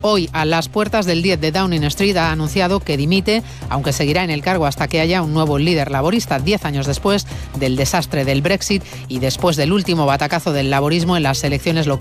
Hoy, a las puertas del 10 de Downing Street, ha anunciado que dimite, aunque seguirá en el cargo hasta que haya un nuevo líder laborista, 10 años después del desastre del Brexit y después del último batacazo del laborismo en las elecciones locales